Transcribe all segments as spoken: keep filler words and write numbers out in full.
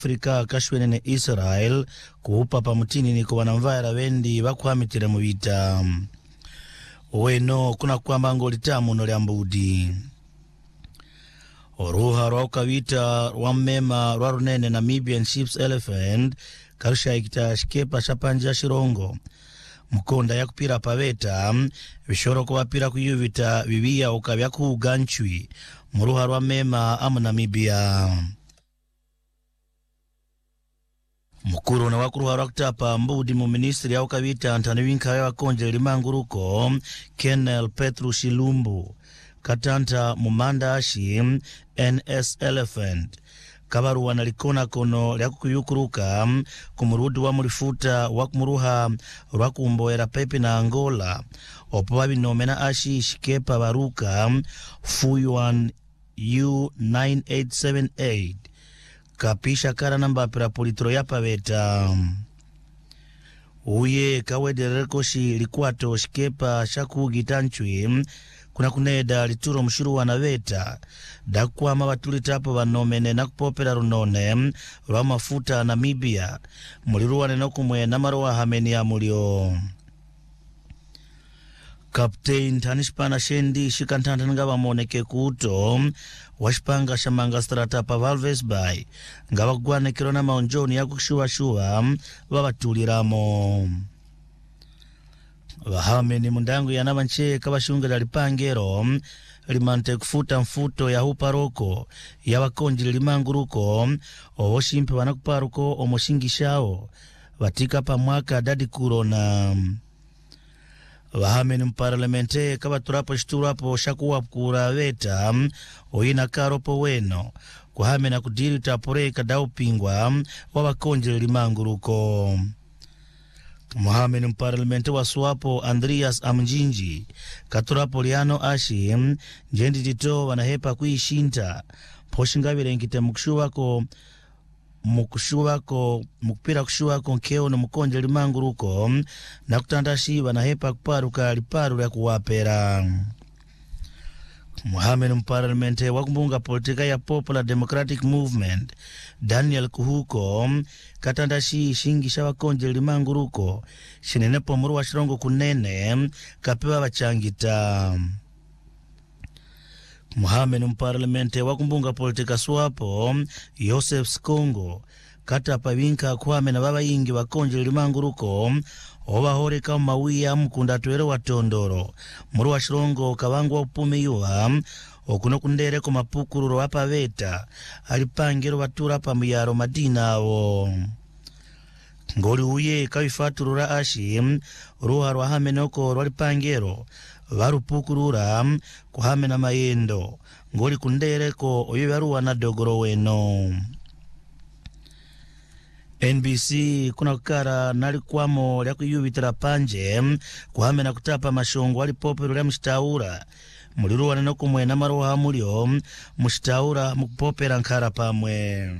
Afrika kashwenene Israel kuupa pamutini ni kuwanamvara wendi wakuhamitire mu bita weno kuna kwamba ngolitamu no lyambudi oruha rwaukavita rwammema rwarunene Namibian Sheep's Elephant karusha ikita shikepa shapanja shirongo mkonda ya kupira paveta vishoro kuwapira kuyuvita viviya ukavya kuuganchwi muruha rwammema amu Namibia. Mukuru na wakuru harakutapa mbudi mu ministri ya ukavita antani winka ya wakonje limanguruko Kenel Petru Shilumbu katanta mumanda ashi N S Elephant kabaru wanalikona kono lya kukuyukuruka kumurudi wa murifuta wa kumuruha rwakumboera pepe na Angola opo wabinomena ashi shikepa baruka Fuyuan U nine eight seven eight kapisha kara namba pira politro ya paveta uye kawedereko shi likwato shikepa shaku gitanchwi kuna kuneda lituro mshuru wanaveta dakwa mabatulitapo vanomene na kupopera runone rwa mafuta Namibia muliruwane no kumwe na maroa hameni ya mulio. Captain Tanishpana Shendi shikantanta ngaba moneke kuto washpanga shamanga strata pa Valves Bay ngaba gwane kirona maonjoni ya kushuwa shuwa wabatuliramo wahame ni mundangu ya nabanche kabashunga dalipangero limante kufuta mfuto ya huparoko ya wakonjili limanguruko owoshimpe wanakuparuko omoshingishao watika pa mwaka dadi kurona wahame ni mparlamente kaba turapo shiturapo shakuwa kura weta oina karopo weno kuhame na kudiri tapore kadao pingwa wawakonjili limanguruko. Muhame ni mparlamente wa Swapo Andreas Amjinji katurapo liano ashi njendi tito wanahepa kuishinta poshingabire nkite mukushuwako mukushuwako mukupira kushuwako nkeo na mukonje limanguruko na kutandashi wanahepa kuparuka liparu ya kuwapera. Muhame ni mparlamente wakumbunga politika ya Popular Democratic Movement Daniel Kuhuko katandashi shingisha wakonje limanguruko shinenepo muru wa shirongo kunene kapewa wachangita. Muhame ni mparlamente wakumbunga politika Swapo Joseph Skongo kata pawinka kuhame na baba ingi wakonje limanguruko owa hore kama mawia mkunda tuwele wa tondoro muru wa shirongo kawangwa upume yuwa okuno kundere ko mapukururo wapa veta alipangiro watura pa muyaro madina wo ngoli uye kawifaturura ashi ruha rwa hamenoko rwalipangiro warupukurura kuhame na mayendo ngoli kundere ko oyo waruwa na dogoro weno. N B C kuna kukara nalikwamo lya kuyubitira panje kuhame na kutapa mashongo walipopero lya mshitaura muliruwa neno kumwe na maroha mulio mshitaura mukupopera nkara pamwe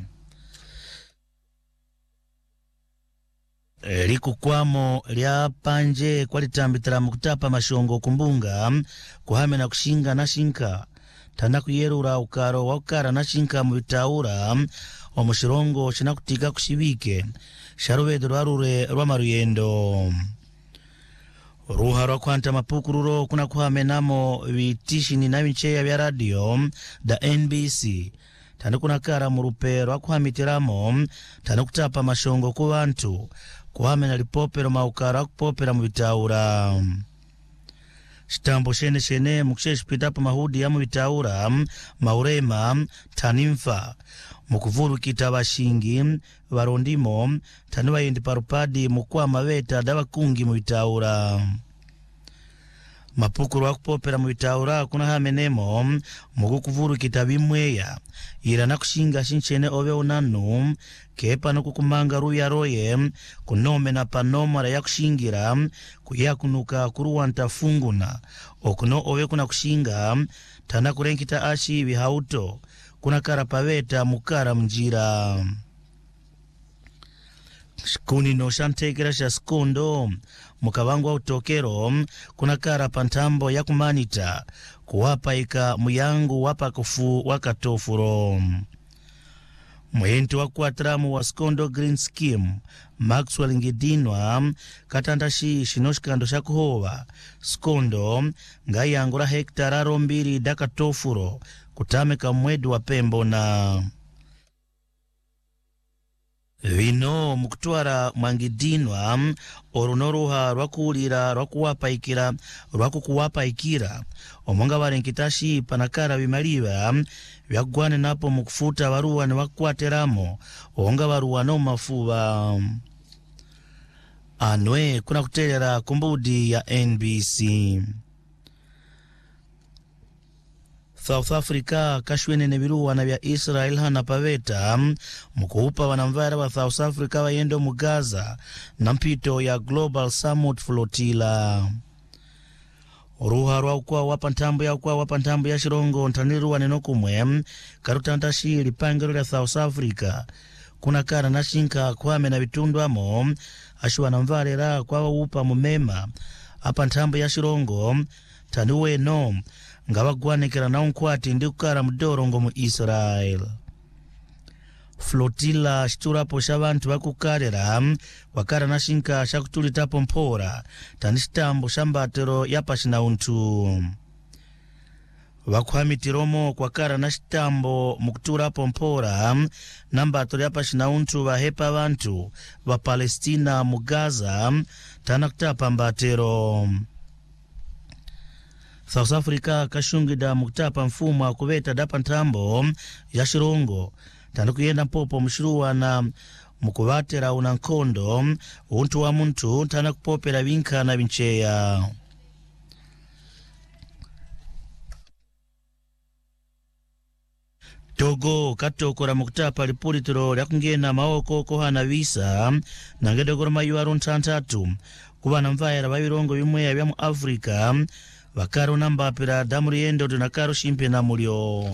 e, likukwamo lya panje kwa litambitira mukutapa mashongo kumbunga kuhame na kushinga na shinka tana kuyerura ukaro wa ukara na shinka mubitaura omushirongo shinakutika kushibike sharuwedo rwarure rwa maruyendo ruha rwa kwanta mapukururo kuna kuhame namo vitishini na vincheya vya radio da N B C tani kuna kara murupe rwa kuhamitiramo tani kutapa mashongo ku bantu kuhame na lipopero maukara kupopera mubitaura shitambo shene shene mukisheshi pitapo mahudi ya mubitaura maurema tanimfa mukuvuru kita bashingi barondimo tani wayendi parupadi mukwa maveta dawa kungi mubitaura mapukuru wa kupopera mubitaura kuna hamenemo mukuvuru kita bimweya ira na kushinga shinchene owe unanu kepa no kukumanga ruya roye kunome na panomara ya kushingira kuya kunuka kuruwa ntafunguna okuno owe kuna kushinga tana kurenkita ashi bihauto kuna kara paveta mukara mjira shikuni no shantekera sha skondo mukabangwa utokero kuna kara pantambo ya kumanita kuwapa ika muyangu wapa kufu wakatofuro mwenti wa kuatramu wa Skondo Green Scheme Maxwell Ngidinwa katandashi shinoshikando shakuhova Skondo ngayangura hektara rombiri dakatofuro kutameka mwedi wa Pembo na vino mukutwara Mwangidinwa orunoruha rwakuulira rwakuwapaikira rwakukuwapaikira omonga barenkitashi panakara bimaliba byagwane napo mukufuta baruwa ne bakwateramo onga baruwa no mafuba anwe kuna kutelera kumbudi ya N B C. South Africa kashwene nebiruwa na bya Israel hana paveta mukuupa wanamvara wa South Africa wayendo mu Gaza na mpito ya Global Summit Flotilla. Ruha rwa ukwa wapa ntambu ya ukwa wapa ntambu ya shirongo ntaniruwa nenokumwe karutandashi lipangiro ya South Africa kuna kara na shinka kwame na bitundu amo ashuwa namvarera kwa upa mumema apa ntambu ya shirongo taniwe no ngabagwanekera na unkwati ndikukara mudorongo mu Israel. Flotilla shiturapo shabantu bakukarera wakara na shinka shakutulitapo mpora tanishitambo shambatero yapashina untu wakuhamitiromo kwa kara na shitambo mukuturapo mpora nambatero yapashina untu wahepa abantu wa Palestina mu Gaza tanakutapa mbatero. South Africa kashungida mukutapa mfumo wa kubeta dapa ntambo ya shirongo tanukuyenda mpopo mshiruwa na mukubatera unankondo untu wa muntu tanakupopera binka na bincheya. Togo katokora mukutapa lipulitiro lyakungena maoko kohana visa na ngedogoro mayuwaru ntantatu kuba na mvaira babirongo bimwe ya bya mu Africa bakaro nambapira damuriendo tunakaro shimpe na mulio.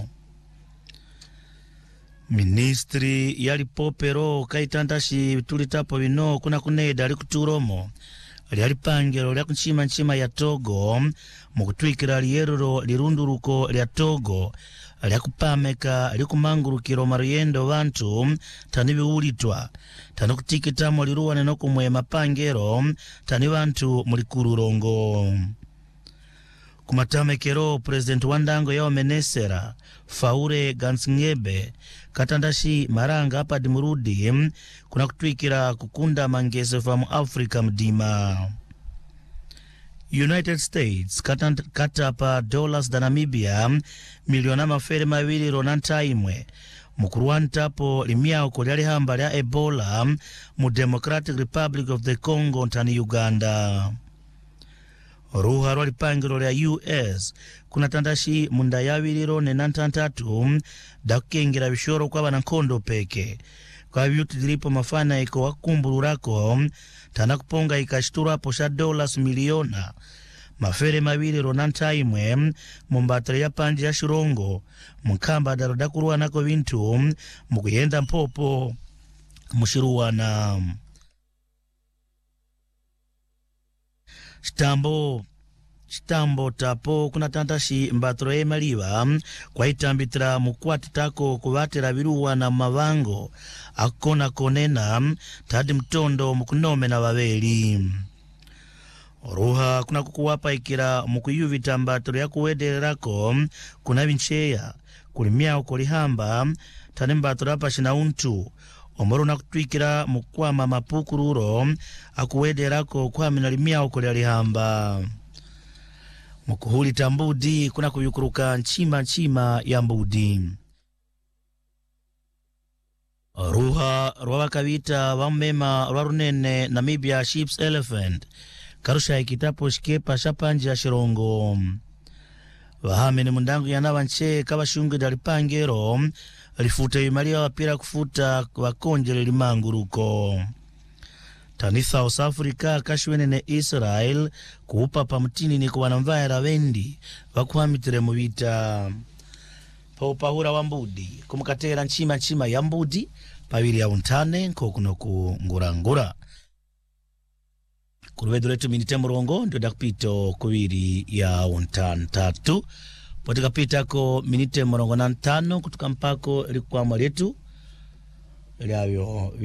Ministri yali popero kaitandashi tulitapo bino kuna kuneda ali kuturomo ali pangero lya kunchima nchima ya Togo mukutwikira liyeruro lirunduruko lya Togo lya kupameka likumangurukiro mariendo bantu tanibiulitwa tanukutikitamo liruwa nenokumwe mapangero tani bantu mulikururongo. Kumatamekero President Wandango yao menesera Faure Gansingebe katandashi maranga hapa dimurudi kuna kutwikira kukunda mangeze fa mu Africa mdima. United States katanda katapa dollars da Namibia miliona mafere mawili ronanta imwe mukuruantapo limiao kuliali hamba lya Ebola mu Democratic Republic of the Congo ntani Uganda. Ruha rwali pangiro lya U S kuna tandashi munda yawiliro ne nantantatu dakengera bishoro kwa banankondo peke kwa byuti dilipo mafana iko wakumbulurako tanakuponga ikashtura posha dollars miliona mafere mawili ronanta imwe mumbatari ya panji ya shirongo mkamba darodakuruwa nako bintu mukuyenda mpopo mushiruwana. Shitambo Shitambo tapo kuna tandashi mbatro ye maliwa kwa itambitra mukwati tako kubatera biruwa na mavango akona konena tadi mtondo mukunome na babeli. Ruha kuna kukuwapa ikira mukuyuvita mbatro ya kuwederako kuna bincheya kulimia ukolihamba tani mbatro hapa shina untu omoro na kutwikira mukwama mapukururo akuwederako kwa minalimia ukolihamba. Mukuhuli tambudi kuna kuyukuruka nchima nchima ya mbudi. Ruha rwawakavita wamema rwarunene Namibia Sheep's Elephant karusha ikitapo shikepa shapanje ya shirongo. Wahame ni mundangu ya nawanche kabashungi dalipangero lifuta imaria wapira kufuta wakonjele limanguruko. Tani South Africa kashwene ne Israel kuupa pamutini ni kuwa namvaira wendi wakuhamitire mubita paupahura wa mbudi kumukatera nchima nchima ya mbudi paviri ya untane nkokunoku ngura ngura kuruwedu letu minite murongo ndio dakupito kuviri ya untantatu potika pita ko minite murongo na ntano kutuka mpako likuwa mwaletu lyavyo